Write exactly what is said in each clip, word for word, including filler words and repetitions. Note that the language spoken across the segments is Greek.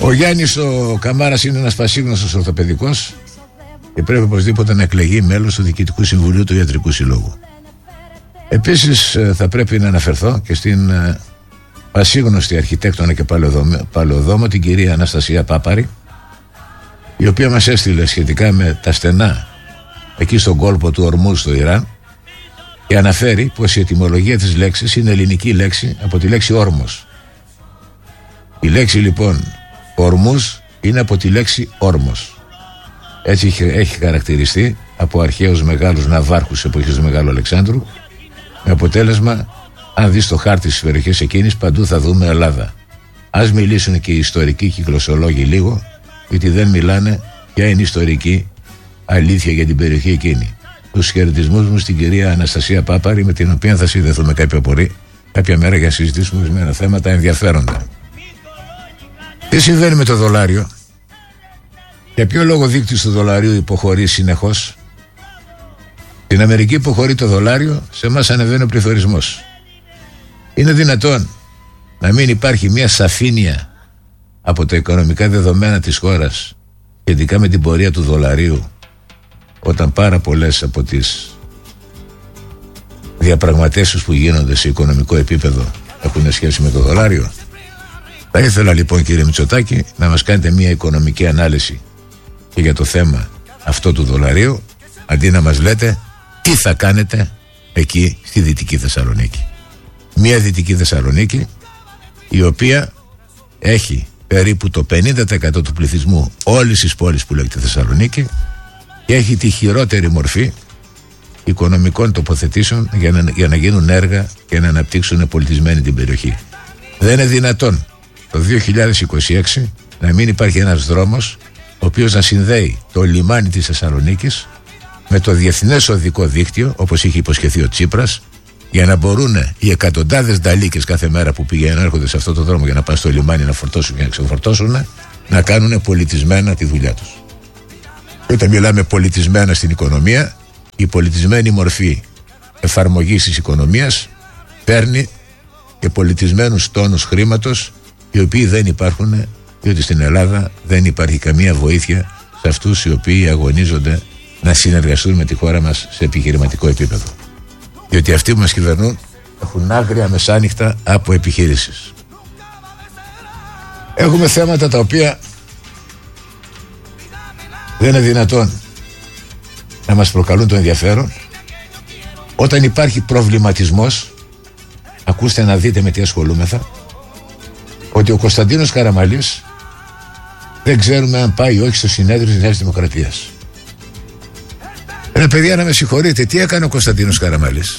Ο Γιάννης ο Καμάρας είναι ένας πασίγνωστος ορθοπαιδικός και πρέπει οπωσδήποτε να εκλεγεί μέλος του Διοικητικού Συμβουλίου του Ιατρικού Συλλόγου. Επίσης θα πρέπει να αναφερθώ και στην πασίγνωστη αρχιτέκτονα και παλαιοδόμο, την κυρία Αναστασία Πάπαρη, η οποία μας έστειλε σχετικά με τα στενά εκεί στον κόλπο του Ορμούζ στο Ιράν και αναφέρει πως η ετυμολογία της λέξης είναι ελληνική λέξη από τη λέξη όρμος. Η λέξη λοιπόν Ορμούζ είναι από τη λέξη όρμος. Έτσι έχει χαρακτηριστεί από αρχαίους μεγάλους ναυάρχους εποχής του Μεγάλου Αλεξάνδρου, με αποτέλεσμα, αν δεις το χάρτη στις περιοχές εκείνης, παντού θα δούμε Ελλάδα. Ας μιλήσουν και οι ιστορικοί και οι γλωσσολόγοι λίγο, γιατί δεν μιλάνε ποια είναι η ιστορική αλήθεια για την περιοχή εκείνη. Τους χαιρετισμούς μου στην κυρία Αναστασία Πάπαρη, με την οποία θα συνδεθούμε κάποια πορεία, κάποια μέρα για να συζητήσουμε ορισμένα θέματα ενδιαφέροντα. Τι συμβαίνει με το δολάριο? Για ποιο λόγο δείκτης του δολαρίου υποχωρεί συνεχώς? Στην Αμερική υποχωρεί το δολάριο, σε εμάς ανεβαίνει ο πληθωρισμός. Είναι δυνατόν να μην υπάρχει μια σαφήνεια από τα οικονομικά δεδομένα της χώρας σχετικά με την πορεία του δολαρίου, όταν πάρα πολλές από τις διαπραγματεύσεις που γίνονται σε οικονομικό επίπεδο έχουν σχέση με το δολάριο? Θα ήθελα λοιπόν, κύριε Μητσοτάκη, να μας κάνετε μια οικονομική ανάλυση και για το θέμα αυτό του δολαρίου, αντί να μας λέτε τι θα κάνετε εκεί στη Δυτική Θεσσαλονίκη. Μια Δυτική Θεσσαλονίκη η οποία έχει περίπου το πενήντα τοις εκατό του πληθυσμού όλης της πόλης που λέγεται Θεσσαλονίκη και έχει τη χειρότερη μορφή οικονομικών τοποθετήσεων για να, για να γίνουν έργα και να αναπτύξουν πολιτισμένη την περιοχή. Δεν είναι δυνατόν το δύο χιλιάδες είκοσι έξι να μην υπάρχει ένας δρόμος ο οποίος να συνδέει το λιμάνι της Θεσσαλονίκης με το διεθνές οδικό δίκτυο, όπως είχε υποσχεθεί ο Τσίπρας, για να μπορούν οι εκατοντάδες νταλίκες κάθε μέρα που πηγαίνουν έρχονται σε αυτό το δρόμο για να πάνε στο λιμάνι να φορτώσουν και να ξεφορτώσουν, να κάνουν πολιτισμένα τη δουλειά τους. Και όταν μιλάμε πολιτισμένα στην οικονομία, η πολιτισμένη μορφή εφαρμογής της οικονομίας παίρνει και πολιτισμένους τόνους χρήματος, οι οποίοι δεν υπάρχουν, διότι στην Ελλάδα δεν υπάρχει καμία βοήθεια σε αυτούς οι οποίοι αγωνίζονται να συνεργαστούν με τη χώρα μας σε επιχειρηματικό επίπεδο. Διότι αυτοί που μας κυβερνούν έχουν άγρια μεσάνυχτα από επιχειρήσεις. Έχουμε θέματα τα οποία δεν είναι δυνατόν να μας προκαλούν το ενδιαφέρον. Όταν υπάρχει προβληματισμός, ακούστε να δείτε με τι ασχολούμεθα, ότι ο Κωνσταντίνος Καραμανλής δεν ξέρουμε αν πάει ή όχι στο συνέδριο της Νέας Δημοκρατίας. Ρε παιδιά, να με συγχωρείτε, τι έκανε ο Κωνσταντίνος Καραμανλής?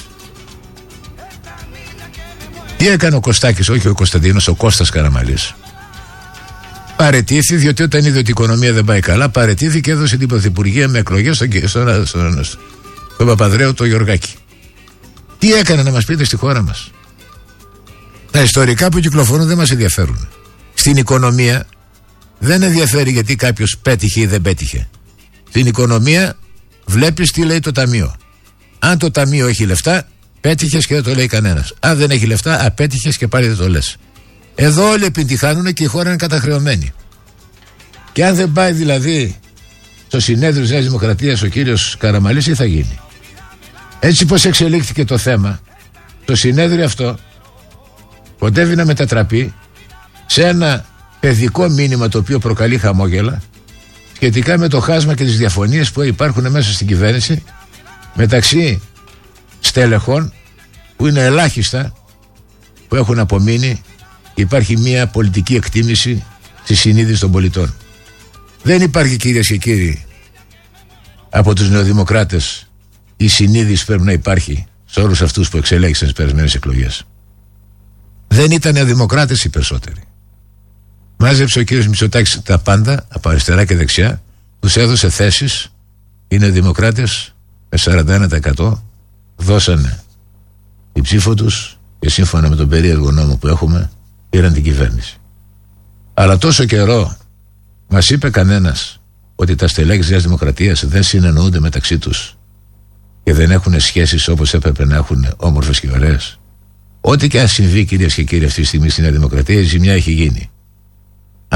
Τι έκανε ο Κωστάκης, όχι ο Κωνσταντίνος, ο Κώστας Καραμανλής? Παρετήθη, διότι όταν είδε ότι η οικονομία δεν πάει καλά, παρετήθη και έδωσε την πρωθυπουργία με εκλογές στον, στον, στον, στον Παπανδρέου το Γεωργάκη. Τι έκανε, να μας πείτε, στη χώρα μας? Τα ιστορικά που κυκλοφορούν δεν μας ενδιαφέρουν. Στην οικονομία δεν ενδιαφέρει γιατί κάποιος πέτυχε ή δεν πέτυχε. Στην οικονομία βλέπεις τι λέει το ταμείο. Αν το ταμείο έχει λεφτά, πέτυχες και δεν το λέει κανένας. Αν δεν έχει λεφτά, απέτυχες και πάλι δεν το λες. Εδώ όλοι επιτυχάνουν και η χώρα είναι καταχρεωμένη. Και αν δεν πάει δηλαδή στο συνέδριο της Νέας Δημοκρατίας ο κύριος Καραμανλής, τι θα γίνει? Έτσι πως εξελίχθηκε το θέμα, το συνέδριο αυτό κοντεύει να μετατραπεί σε ένα παιδικό μήνυμα το οποίο προκαλεί χαμόγελα σχετικά με το χάσμα και τις διαφωνίες που υπάρχουν μέσα στην κυβέρνηση μεταξύ στελεχών που είναι ελάχιστα που έχουν απομείνει. Υπάρχει μια πολιτική εκτίμηση στη συνείδηση των πολιτών. Δεν υπάρχει, κυρίες και κύριοι, από τους νεοδημοκράτες η συνείδηση πρέπει να υπάρχει σε όλους αυτούς που εξελέγησαν στις περασμένες εκλογές. Δεν ήταν νεοδημοκράτες οι περισσότεροι. Μάζεψε ο κύριος Μητσοτάκης τα πάντα από αριστερά και δεξιά, τους έδωσε θέσεις. Οι νεοδημοκράτες με σαράντα ένα τοις εκατό δώσανε την ψήφο τους και σύμφωνα με τον περίεργο νόμο που έχουμε πήραν την κυβέρνηση. Αλλά τόσο καιρό μας είπε κανένας ότι τα στελέχη της Νέας Δημοκρατίας δεν συνεννοούνται μεταξύ τους και δεν έχουν σχέσεις όπως έπρεπε να έχουν, όμορφες και ωραίες. Ό,τι και αν συμβεί, κυρίες και κύριοι, αυτή τη στιγμή στη Νέα Δημοκρατία, η ζημιά έχει γίνει.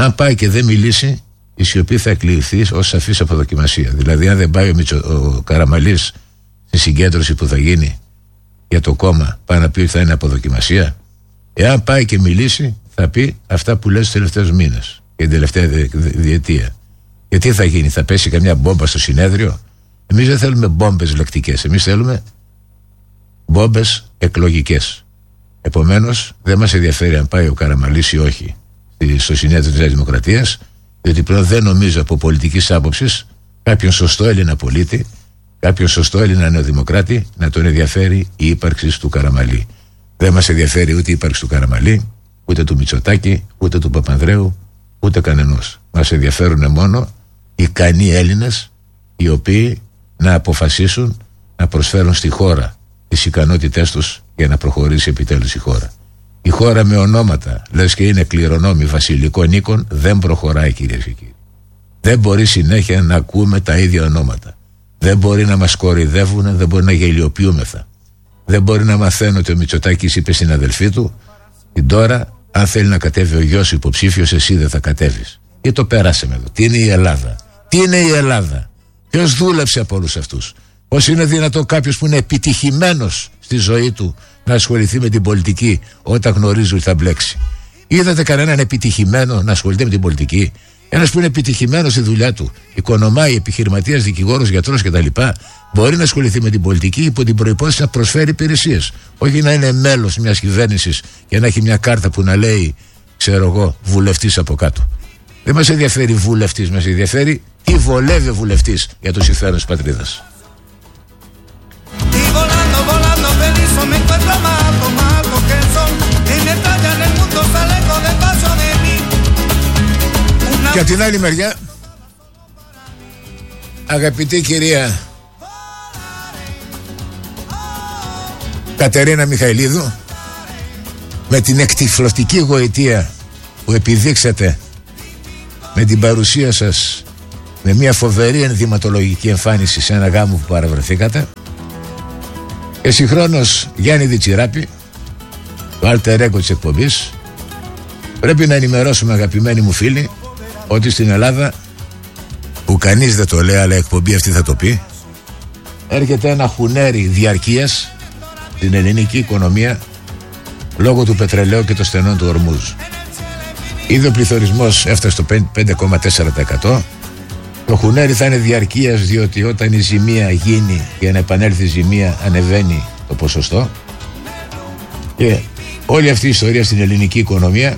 Αν πάει και δεν μιλήσει, η σιωπή θα εκλειφθεί ως σαφής αποδοκιμασία. Δηλαδή, αν δεν πάει ο, Μητσο, ο Καραμαλής στη συγκέντρωση που θα γίνει για το κόμμα, πάει να πει ότι θα είναι αποδοκιμασία. Εάν πάει και μιλήσει, θα πει αυτά που λέει στους τελευταίους μήνες και την τελευταία διετία. Και τι θα γίνει, θα πέσει καμιά μπόμπα στο συνέδριο? Εμείς δεν θέλουμε μπόμπες λεκτικές, εμείς θέλουμε μπόμπες εκλογικές. Επομένως, δεν μας ενδιαφέρει αν πάει ο Καραμαλής ή όχι στο συνέδριο της Νέας Δημοκρατίας, διότι πλέον δεν νομίζω από πολιτικής άποψης κάποιον σωστό Έλληνα πολίτη, κάποιον σωστό Έλληνα νεοδημοκράτη να τον ενδιαφέρει η ύπαρξη του Καραμαλή. Δεν μας ενδιαφέρει ούτε η ύπαρξη του Καραμαλή, ούτε του Μητσοτάκη, ούτε του Παπανδρέου, ούτε κανενός. Μας ενδιαφέρουν μόνο ικανοί Έλληνες, οι οποίοι να αποφασίσουν να προσφέρουν στη χώρα τις ικανότητές τους για να προχωρήσει επιτέλους η χώρα. Η χώρα με ονόματα, λες και είναι κληρονόμοι βασιλικών οίκων, δεν προχωράει, κυρίες και κύριοι. Δεν μπορεί συνέχεια να ακούμε τα ίδια ονόματα. Δεν μπορεί να μας κοροϊδεύουν, δεν μπορεί να γελιοποιούμεθα. Δεν μπορεί να μαθαίνω ότι ο Μητσοτάκης είπε στην αδελφή του, την τώρα, αν θέλει να κατέβει ο γιος υποψήφιος, εσύ δεν θα κατέβεις. Και το περάσαμε εδώ. Τι είναι η Ελλάδα? Τι είναι η Ελλάδα? Ποιος δούλεψε από όλους αυτούς? Πώς είναι δυνατόν κάποιος που είναι επιτυχημένος στη ζωή του να ασχοληθεί με την πολιτική όταν γνωρίζει ότι θα μπλέξει? Είδατε κανέναν επιτυχημένο να ασχολείται με την πολιτική? Ένας που είναι επιτυχημένος στη δουλειά του, οικονομάει, επιχειρηματίας, δικηγόρος, γιατρός κτλ., μπορεί να ασχοληθεί με την πολιτική υπό την προϋπόθεση να προσφέρει υπηρεσίες. Όχι να είναι μέλος μιας κυβέρνησης και να έχει μια κάρτα που να λέει, ξέρω εγώ, βουλευτής από κάτω. Δεν μας ενδιαφέρει βουλευτής, μας ενδιαφέρει τι βολεύει ο βουλευτής για το συμφέρον της πατρίδας. Και από την άλλη μεριά, αγαπητή κυρία Κατερίνα Μιχαηλίδου, με την εκτυφλωτική γοητεία που επιδείξατε με την παρουσία σας, με μια φοβερή ενδυματολογική εμφάνιση σε ένα γάμο που παραβρεθήκατε, και συγχρόνως Γιάννη Διτσιράπη, το alter ego της εκπομπής, πρέπει να ενημερώσουμε, αγαπημένοι μου φίλοι, ότι στην Ελλάδα, που κανείς δεν το λέει αλλά η εκπομπή αυτή θα το πει, έρχεται ένα χουνέρι διαρκείας στην ελληνική οικονομία λόγω του πετρελαίου και των στενών του Ορμούζ. Ήδη ο πληθωρισμός έφτασε στο πέντε κόμμα τέσσερα τοις εκατό. Το χουνέρι θα είναι διαρκείας, διότι όταν η ζημία γίνει, για να επανέλθει η ζημία, ανεβαίνει το ποσοστό. Και όλη αυτή η ιστορία στην ελληνική οικονομία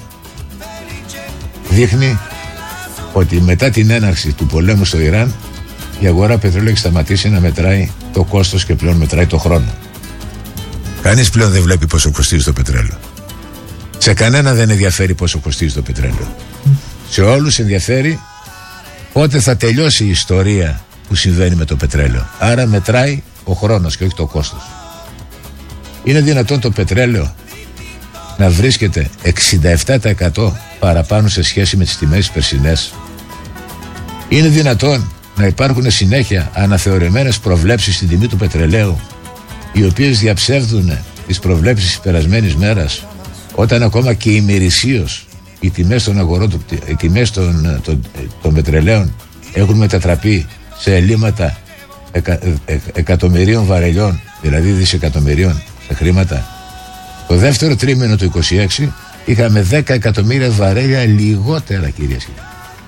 δείχνει ότι μετά την έναρξη του πολέμου στο Ιράν, η αγορά πετρελαίου έχει σταματήσει να μετράει το κόστος και πλέον μετράει το χρόνο. Κανείς πλέον δεν βλέπει πόσο κοστίζει το πετρέλαιο. Σε κανένα δεν ενδιαφέρει πόσο κοστίζει το πετρέλαιο. Σε όλους ενδιαφέρει πότε θα τελειώσει η ιστορία που συμβαίνει με το πετρέλαιο. Άρα μετράει ο χρόνος και όχι το κόστος. Είναι δυνατόν το πετρέλαιο να βρίσκεται εξήντα επτά τοις εκατό παραπάνω σε σχέση με τις τιμές περσινές? Είναι δυνατόν να υπάρχουν συνέχεια αναθεωρημένες προβλέψεις στην τιμή του πετρελαίου, οι οποίες διαψεύδουν τις προβλέψεις της περασμένης μέρας, όταν ακόμα και ημερησίως οι τιμές των αγορών, οι τιμές των, των, των πετρελαίων έχουν μετατραπεί σε ελλείμματα εκα, ε, εκατομμυρίων βαρελιών, δηλαδή δισεκατομμυρίων σε χρήματα? Το δεύτερο τρίμηνο του είκοσι έξι είχαμε δέκα εκατομμύρια βαρέλια λιγότερα, κυρίες και κύριοι.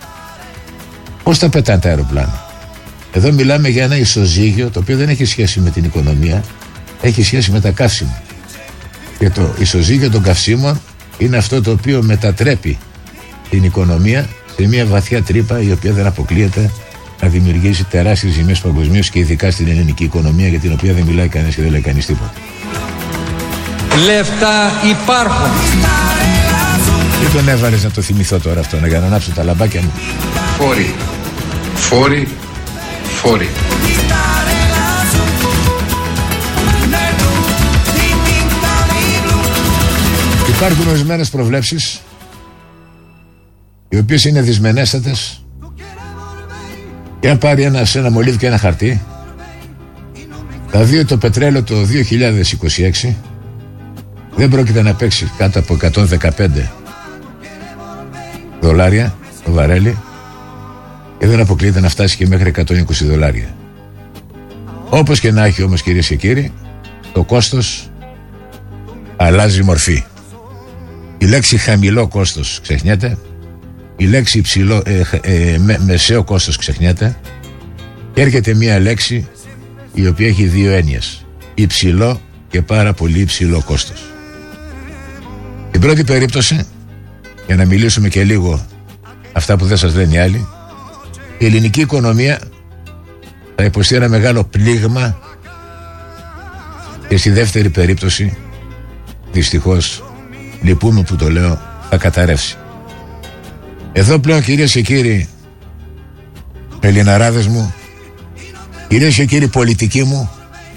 Πώς τα πετάνε τα αεροπλάνα? Εδώ μιλάμε για ένα ισοζύγιο το οποίο δεν έχει σχέση με την οικονομία, έχει σχέση με τα καύσιμα. Και το ισοζύγιο των καυσίμων είναι αυτό το οποίο μετατρέπει την οικονομία σε μια βαθιά τρύπα, η οποία δεν αποκλείεται να δημιουργήσει τεράστιες ζημίες παγκοσμίως και ειδικά στην ελληνική οικονομία, για την οποία δεν μιλάει κανείς και δεν λέει κανείς τίποτα. Λεφτά υπάρχουν. Τι τον έβαλες να το θυμηθώ τώρα αυτό, για να ανάψω τα λαμπάκια μου? Φόροι, φόροι, φόροι. Υπάρχουν ορισμένες προβλέψεις, οι οποίες είναι δυσμενέστατες, και αν πάρει ένα, ένα μολύβι και ένα χαρτί, θα δει ότι το πετρέλαιο το δύο χιλιάδες είκοσι έξι δεν πρόκειται να παίξει κάτω από εκατόν δεκαπέντε δολάρια το βαρέλι, και δεν αποκλείεται να φτάσει και μέχρι εκατόν είκοσι δολάρια. Όπως και να έχει όμως, κυρίες και κύριοι, το κόστος αλλάζει μορφή. Η λέξη χαμηλό κόστος ξεχνιέται, η λέξη υψηλό, ε, ε, με, μεσαίο κόστος ξεχνιέται, και έρχεται μία λέξη η οποία έχει δύο έννοιες: υψηλό και πάρα πολύ υψηλό κόστος. Στην πρώτη περίπτωση, για να μιλήσουμε και λίγο αυτά που δεν σας λένε οι άλλοι, η ελληνική οικονομία θα υποστεί ένα μεγάλο πλήγμα, και στη δεύτερη περίπτωση, δυστυχώς, λυπούμε που το λέω, θα καταρρεύσει. Εδώ πλέον, κυρίες και κύριοι Ελληναράδες μου, κυρίες και κύριοι πολιτικοί μου,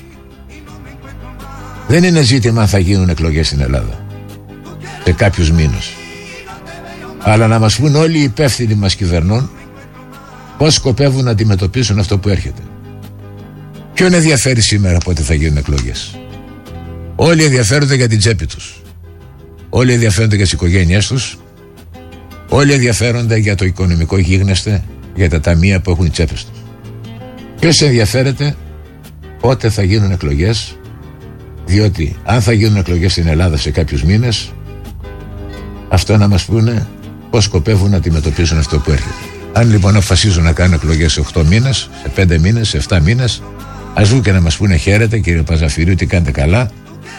δεν είναι ζήτημα αν θα γίνουν εκλογές στην Ελλάδα σε κάποιους μήνες, αλλά να μας πούν όλοι οι υπεύθυνοι μας κυβερνών πώς σκοπεύουν να αντιμετωπίσουν αυτό που έρχεται. Ποιον ενδιαφέρει σήμερα πότε θα γίνουν εκλογές? Όλοι ενδιαφέρονται για την τσέπη τους, όλοι ενδιαφέρονται για τις οικογένειές τους, όλοι ενδιαφέρονται για το οικονομικό γίγνεσθε, για τα ταμεία που έχουν οι τσέπες τους. Ποιος ενδιαφέρεται πότε θα γίνουν εκλογές? Διότι αν θα γίνουν εκλογές στην Ελλάδα σε κάποιους μήνες, αυτό να μας πούνε πώς σκοπεύουν να αντιμετωπίσουν αυτό που έρχεται. Αν λοιπόν αποφασίζουν να κάνουν εκλογές σε οκτώ μήνες, σε πέντε μήνες, σε επτά μήνες, ας βγουν και να μας πούνε χαίρετε κύριε Παζαφυρίου, τι κάνετε καλά.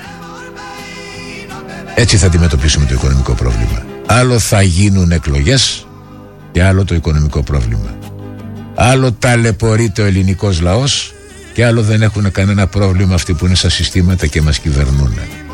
Έτσι θα αντιμετωπίσουμε το οικονομικό πρόβλημα. Άλλο θα γίνουν εκλογές και άλλο το οικονομικό πρόβλημα. Άλλο ταλαιπωρείται ο ελληνικός λαός και άλλο δεν έχουν κανένα πρόβλημα αυτοί που είναι στα συστήματα και μας κυβερνούν.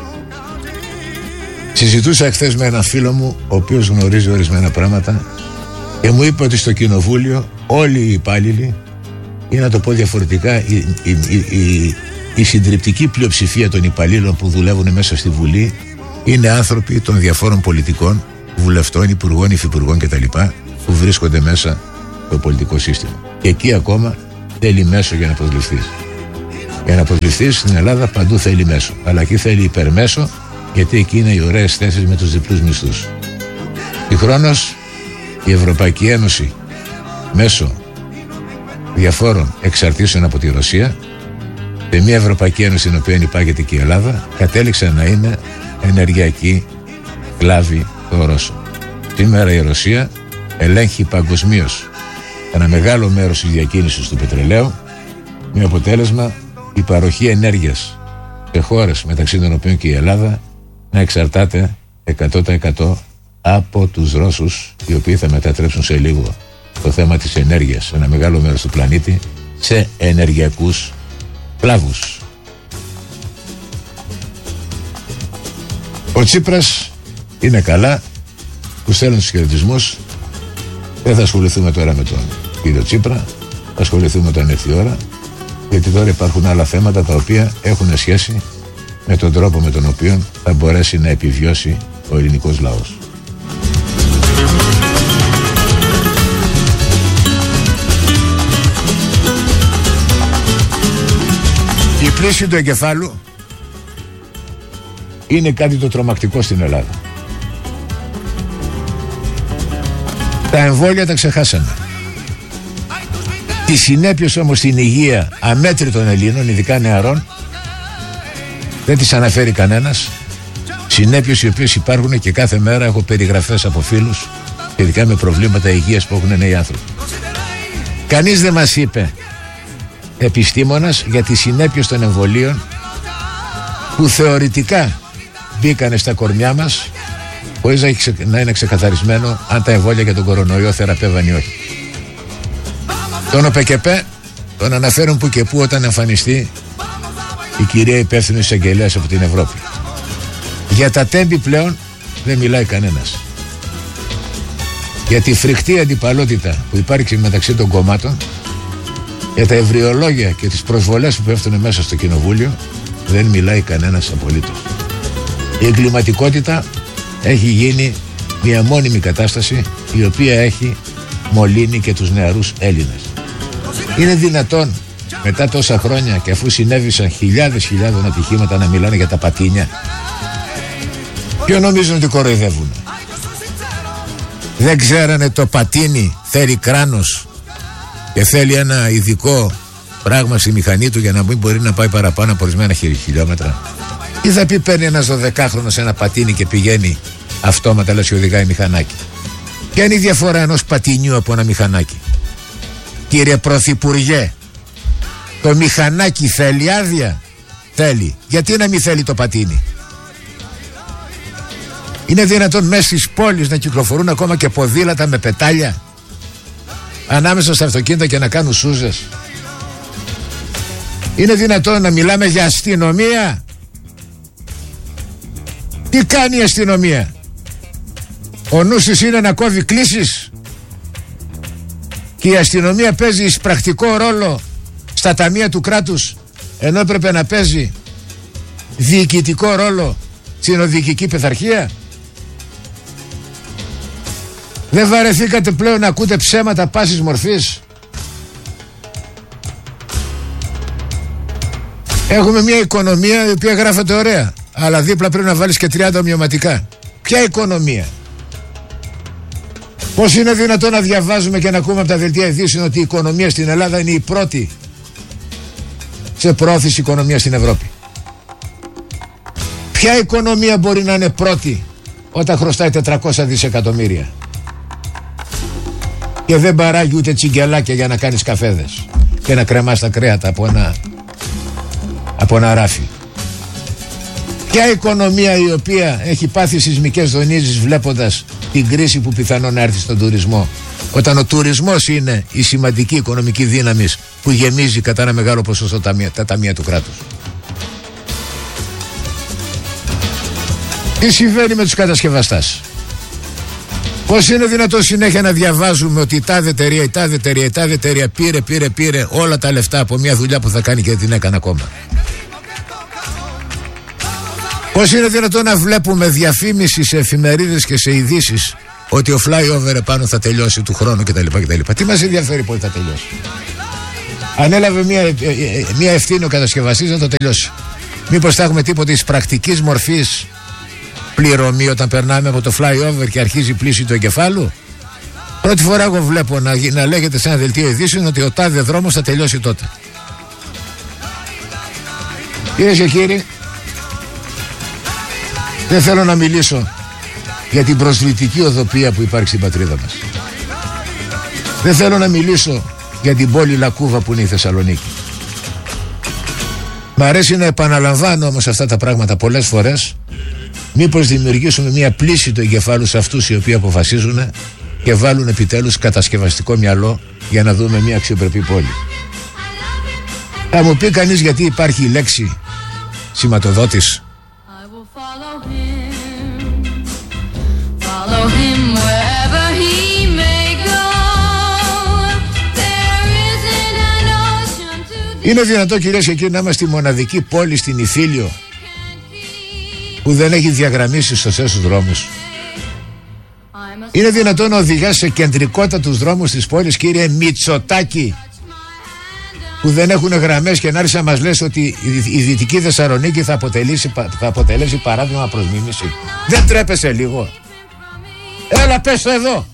Συζητούσα εχθές με έναν φίλο μου, ο οποίος γνωρίζει ορισμένα πράγματα, και μου είπε ότι στο κοινοβούλιο όλοι οι υπάλληλοι, ή να το πω διαφορετικά, η, η, η, η, η συντριπτική πλειοψηφία των υπαλλήλων που δουλεύουν μέσα στη Βουλή είναι άνθρωποι των διαφόρων πολιτικών, βουλευτών, υπουργών, υφυπουργών κτλ., που βρίσκονται μέσα στο πολιτικό σύστημα. Και εκεί ακόμα θέλει μέσο για να προσληφθείς. Για να προσληφθείς στην Ελλάδα παντού θέλει μέσο, αλλά εκεί θέλει υπερμέσο, γιατί εκεί είναι οι ωραίες θέσεις με τους διπλούς μισθούς. Συγχρόνως η Ευρωπαϊκή Ένωση, μέσω διαφόρων εξαρτήσεων από τη Ρωσία, σε μια Ευρωπαϊκή Ένωση στην οποία υπάγεται και η Ελλάδα, κατέληξε να είναι ενεργειακή σκλάβη των Ρώσων. Σήμερα η Ρωσία ελέγχει παγκοσμίως ένα μεγάλο μέρος της διακίνησης του πετρελαίου, με αποτέλεσμα η παροχή ενέργειας σε χώρες, μεταξύ των οποίων και η Ελλάδα, να εξαρτάται εκατό τοις εκατό από τους Ρώσους, οι οποίοι θα μετατρέψουν σε λίγο το θέμα της ενέργειας σε ένα μεγάλο μέρος του πλανήτη σε ενεργειακούς σκλάβους. Ο Τσίπρας είναι καλά, που στέλνουν τους χαιρετισμούς. Δεν θα ασχοληθούμε τώρα με τον κύριο Τσίπρα, θα ασχοληθούμε όταν έρθει η ώρα, γιατί τώρα υπάρχουν άλλα θέματα τα οποία έχουν σχέση με τον τρόπο με τον οποίο θα μπορέσει να επιβιώσει ο ελληνικός λαός. Η πλήση του εγκεφάλου είναι κάτι το τρομακτικό στην Ελλάδα. Τα εμβόλια τα ξεχάσαμε. Τις συνέπειες όμως στην υγεία αμέτρητων Ελλήνων, ειδικά νεαρών, δεν τις αναφέρει κανένας. Συνέπειες οι οποίες υπάρχουν και κάθε μέρα έχω περιγραφές από φίλους, ειδικά με προβλήματα υγείας που έχουν νέοι άνθρωποι. Κανείς δεν μας είπε, επιστήμονας, για τις συνέπειες των εμβολίων που θεωρητικά μπήκανε στα κορμιά μας, χωρίς να, ξε... να είναι ξεκαθαρισμένο αν τα εμβόλια για τον κορονοϊό θεραπεύαν ή όχι. Τον ΟΠΕΚΕΠΕ τον αναφέρουν που και που όταν εμφανιστεί η κυρία υπεύθυνη εισαγγελέας από την Ευρώπη. Για τα τέμπη πλέον δεν μιλάει κανένας. Για τη φρικτή αντιπαλότητα που υπάρχει μεταξύ των κομμάτων, για τα ευριολόγια και τις προσβολές που πέφτουν μέσα στο κοινοβούλιο, δεν μιλάει κανένας απολύτως. Η εγκληματικότητα έχει γίνει μια μόνιμη κατάσταση, η οποία έχει μολύνει και τους νεαρούς Έλληνες. Είναι δυνατόν μετά τόσα χρόνια και αφού συνέβησαν χιλιάδες χιλιάδων ατυχήματα να μιλάνε για τα πατίνια? Ποιο νομίζουν ότι κοροϊδεύουν? Δεν ξέρανε το πατίνι θέλει κράνος και θέλει ένα ειδικό πράγμα στη μηχανή του για να μην μπορεί να πάει παραπάνω από ορισμένα χιλιόμετρα. Ή θα πει παίρνει ένας δωδεκάχρονος ένα πατίνι και πηγαίνει αυτόματα, λες, και οδηγάει μηχανάκι. Ποια είναι η διαφορά ενός πατινιού από ένα μηχανάκι? Κύριε Πρωθυπουργέ, το μηχανάκι θέλει άδεια? Θέλει. Γιατί να μην θέλει το πατίνι? Είναι δυνατόν μέσα στις πόλεις να κυκλοφορούν ακόμα και ποδήλατα με πετάλια ανάμεσα στα αυτοκίνητα και να κάνουν σούζες? Είναι δυνατόν να μιλάμε για αστυνομία? Τι κάνει η αστυνομία? Ο νους της είναι να κόβει κλήσεις και η αστυνομία παίζει εισπρακτικό ρόλο στα ταμεία του κράτους, ενώ έπρεπε να παίζει διοικητικό ρόλο στην οδηγική πειθαρχία. Δεν βαρεθήκατε πλέον να ακούτε ψέματα πάσης μορφής? Έχουμε μια οικονομία η οποία γράφεται ωραία, αλλά δίπλα πρέπει να βάλεις και τριάντα ομοιωματικά. Ποια οικονομία? Πώς είναι δυνατόν να διαβάζουμε και να ακούμε από τα δελτία ειδήσεων ότι η οικονομία στην Ελλάδα είναι η πρώτη σε πρόθεση οικονομία στην Ευρώπη? Ποια οικονομία μπορεί να είναι πρώτη όταν χρωστάει τετρακόσια δισεκατομμύρια και δεν παράγει ούτε τσιγκελάκια για να κάνεις καφέδες και να κρεμάς τα κρέατα από ένα, από ένα ράφι? Ποια οικονομία η οποία έχει πάθει σεισμικές δονήσεις βλέποντας την κρίση που πιθανόν να έρθει στον τουρισμό, όταν ο τουρισμός είναι η σημαντική οικονομική δύναμη που γεμίζει κατά ένα μεγάλο ποσοστό ταμεία, τα ταμεία του κράτους? Τι συμβαίνει με τους κατασκευαστάς? Πώς είναι δυνατόν συνέχεια να διαβάζουμε ότι η τάδε εταιρεία, η τάδε εταιρεία, η τάδε εταιρεία πήρε, πήρε, πήρε όλα τα λεφτά από μια δουλειά που θα κάνει και δεν την έκανε ακόμα? Πώς είναι δυνατόν να βλέπουμε διαφήμιση σε εφημερίδες και σε ειδήσεις ότι ο flyover επάνω θα τελειώσει του χρόνου κτλ. κτλ. Τι μας ενδιαφέρει πότε θα τελειώσει? Ανέλαβε μια, μια ευθύνη ο κατασκευαστής να το τελειώσει. Μήπως θα έχουμε τίποτα της πρακτικής μορφής πληρωμή όταν περνάμε από το flyover και αρχίζει η πλήση του εγκεφάλου? Πρώτη φορά εγώ βλέπω να, να λέγεται σε ένα δελτίο ειδήσεων ότι ο τάδε δρόμος θα τελειώσει τότε. Κυρίες και κύριοι, δεν θέλω να μιλήσω για την προσβλητική οδοπία που υπάρχει στην πατρίδα μας. Δεν θέλω να μιλήσω για την πόλη Λακκούβα που είναι η Θεσσαλονίκη. Μ' αρέσει να επαναλαμβάνω όμως αυτά τα πράγματα πολλές φορές. Μήπως δημιουργήσουμε μια πλήση του εγκεφάλου σε αυτούς οι οποίοι αποφασίζουν και βάλουν επιτέλους κατασκευαστικό μυαλό για να δούμε μια αξιοπρεπή πόλη. Θα μου πει κανείς γιατί υπάρχει η λέξη σηματοδότης? Είναι δυνατό, κυρίες και κύριοι, να είμαστε η μοναδική πόλη στην Ιφίλιο που δεν έχει διαγραμμίσει σωστές τους δρόμους? Είναι δυνατόν να οδηγάς σε κεντρικότητα τους δρόμους της πόλης, κύριε Μητσοτάκη, που δεν έχουν γραμμές, και να άρχισε να μας λες ότι η Δυτική Θεσσαλονίκη θα, θα αποτελέσει παράδειγμα προς μίμηση? Δεν τρέπεσαι λίγο? Έλα, πες το εδώ.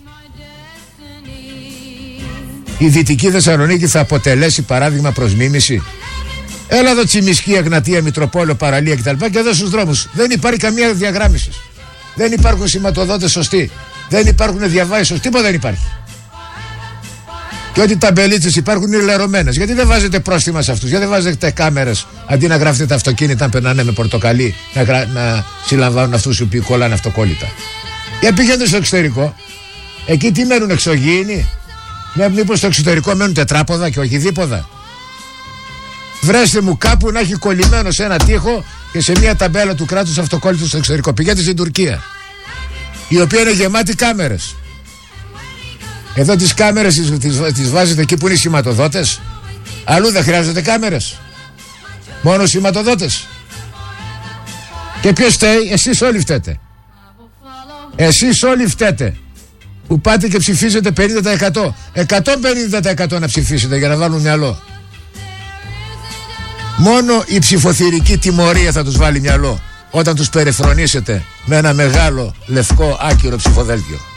Η Δυτική Θεσσαλονίκη θα αποτελέσει παράδειγμα προς μίμηση? Έλα εδώ, Τσιμισκή, Εγνατία, Μητροπόλαιο, Παραλία κτλ. Και εδώ στους δρόμους δεν υπάρχει καμία διαγράμμιση. Δεν υπάρχουν σηματοδότες σωστοί. Δεν υπάρχουν διαβάσεις σωστοί. Τίποτα δεν υπάρχει. Και ότι ταμπελίτσες υπάρχουν είναι λερωμένες. Γιατί δεν βάζετε πρόστιμα σε αυτούς? Γιατί δεν βάζετε κάμερες αντί να γράφετε τα αυτοκίνητα αν περνάνε με πορτοκαλί, να, γρα... να συλλαμβάνουν αυτούς οι οποίοι κολλάνε αυτοκόλλητα? Για πηγαίνετε στο εξωτερικό. Εκεί τι μένουν, εξωγήινοι? Μήπως στο εξωτερικό μένουν τετράποδα και όχι δίποδα? Βρέστε μου κάπου να έχει κολλημένο σε ένα τοίχο και σε μια ταμπέλα του κράτους αυτοκόλλητο στο εξωτερικό. Πηγαίνετε στην Τουρκία, η οποία είναι γεμάτη κάμερες. Εδώ τις κάμερες τις, τις, τις βάζετε εκεί που είναι οι σηματοδότες. Αλλού δεν χρειάζονται κάμερες. Μόνο σηματοδότες. Και ποιος φταίει? Εσείς όλοι φταίτε. Εσείς όλοι φταίτε που πάτε και ψηφίζετε πενήντα τοις εκατό. εκατόν πενήντα τοις εκατό να ψηφίσετε για να βάλουν μυαλό. Μόνο η ψηφοθυρική τιμωρία θα τους βάλει μυαλό όταν τους περιφρονήσετε με ένα μεγάλο λευκό άκυρο ψηφοδέλτιο.